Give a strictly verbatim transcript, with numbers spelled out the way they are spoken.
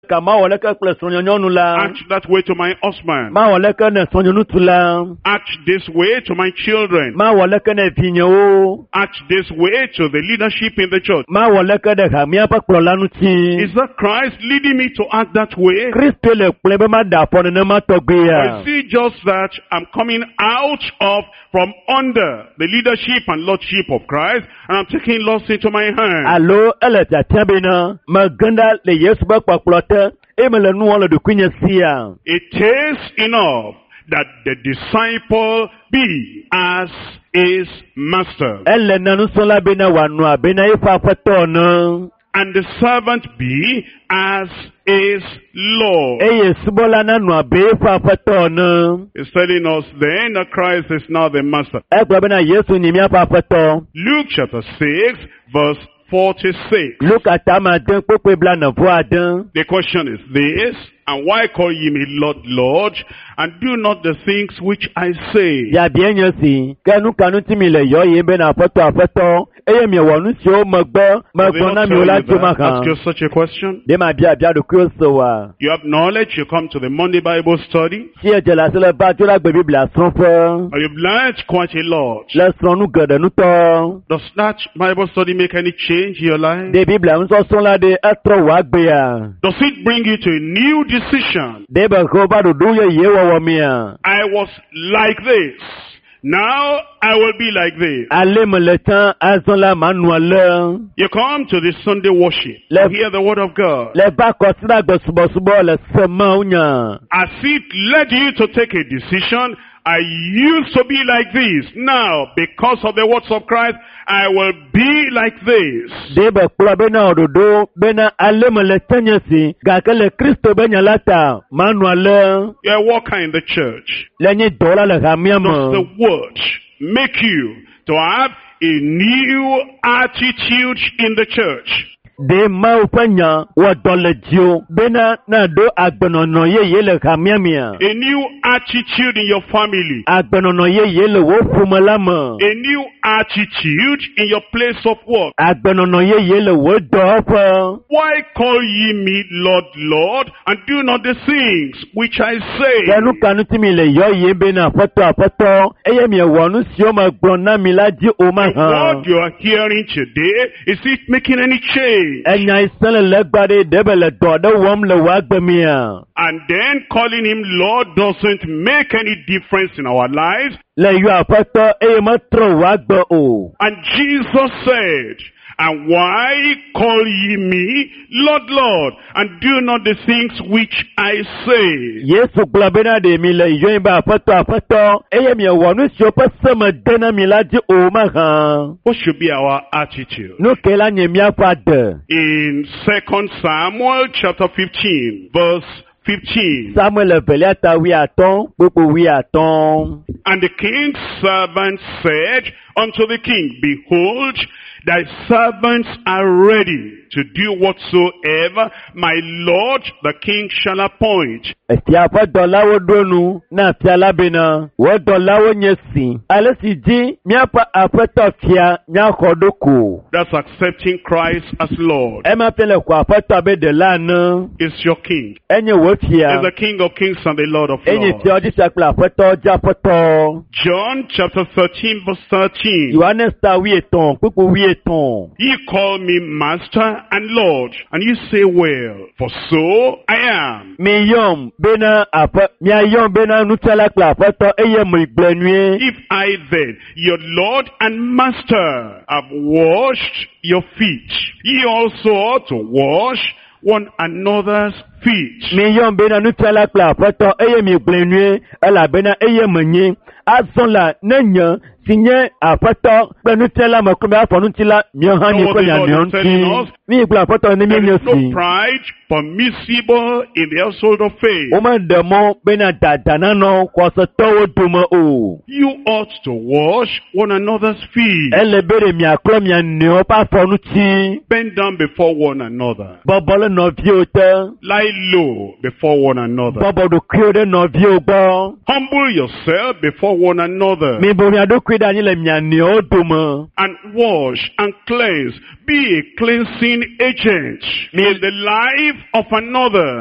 Act that way to my husband. Act this way to my children. Act this way to the leadership in the church. Is that Christ leading me to act that way? Or is it just that I'm coming out of from under the leadership and lordship of Christ and I'm taking laws into my hands? Allo eleta tiabena maganda le Yesu ba kpakplote emele nuolo de kunyesia. It is enough that the disciple be as his master. Elle nanu sola bena wanua bena ifa fatona. And the servant be as his Lord. Eye subola nanua be ifa fatona. He's telling us then that Christ is now the master. Egba bena Yesu ni mi afa fato. Luke chapter six verse forty-six. Look at Amaden Pokebla na voaden. The question is this, and why call ye me Lord, Lord, and do not the things which I say? Ya bien yosi, kanu kanu timile yo yebe na foto afoto, eye mi wonu si o magbo, magbo na mi ola tumaka. Ask you such a question. De ma bia bia do kuosowa. You have knowledge, you come to the Monday Bible study. Si e je la sele ba to la gbe Biblia sonfo. And you've learned quite a lot. La sonu gede nu to. Does that Bible study make any change in your life? De Biblia nso son la de atro wa gbe ya. Does it bring you to a new decision? De ba ko ba do do ye ye wo mi ya. I was like this. Now I will be like this. You come to the Sunday worship. Le, hear the word of God. As it led you to take a decision, I used to be like this. Now, because of the words of Christ, I will be like this. You're a worker in the church. Does the word make you to have a new attitude in the church? De maupanya wa dolejio bena na do agbenono ye yele kamiamia. A new attitude in your family. Agbenono ye yele wo fumalama. A new attitude in your place of work. Agbenono ye yele wo dofa. Why call ye me Lord, Lord, and do not the things which I say? Kanu kanu timile yo ye bena foto afoto eye mi wonu sioma gbona milaji o ma ha. What you are hearing today, is it making any change? And then calling him Lord doesn't make any difference in our lives. And Jesus said, and why call ye me Lord, Lord, and do not the things which I say? What should be our attitude? In Second Samuel chapter fifteen, verse fifteen. And the king's servant said unto the king, behold, thy servants are ready to do whatsoever my lord the king shall appoint. That's accepting Christ as Lord. Is your king. Is the King of Kings and the Lord of Lords. John chapter thirteen verse thirteen. Ye call me Master and Lord, and you say, well, for so I am. If I then, your Lord and Master, have washed your feet, ye also ought to wash one another's feet. Sinye apato benutela makumba fonutila myohani kwenya nyonti mi gba apato ni mi nyosi. There is no pride permissible in the household of faith. O ma demo bena dadana no kwaso towo duma o. You ought to wash one another's feet. Ele bere mi aklo mi anio pa fonuti. Bend down before one another. Bobolo no viota. Lie low before one another. Bobo do kriode no vioba. Humble yourself before one another. Mi bo mi ado kue ɖe anyi le mia nɔewo dome. and wash and cleanse. Be a cleansing agent in the life of another.